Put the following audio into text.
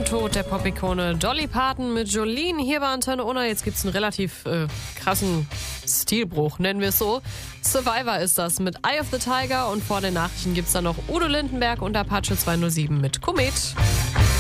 Tod der Pop-Ikone Dolly Parton mit Jolene hier bei Antenne Unna. Jetzt gibt's einen relativ krassen Stilbruch, nennen wir es so. Survivor ist das mit Eye of the Tiger und vor den Nachrichten gibt's dann noch Udo Lindenberg und Apache 207 mit Komet.